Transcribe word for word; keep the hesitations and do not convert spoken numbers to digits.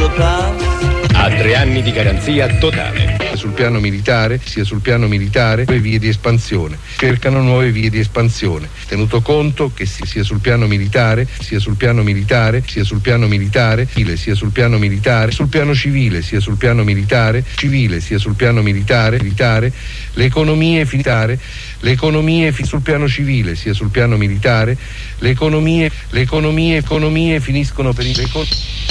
totale. Ha tre anni di garanzia totale. Sul piano militare, sia sul piano militare, nuove vie di espansione. Cercano nuove vie di espansione. Tenuto conto che sia sul piano militare, sia sul piano militare, sia sul piano militare, sia sul piano militare, sul piano civile, sia sul piano militare, civile, sia sul piano militare, militare, le economie militare, le economie sul piano civile, sia sul piano militare, le economie, le economie, economie finiscono per il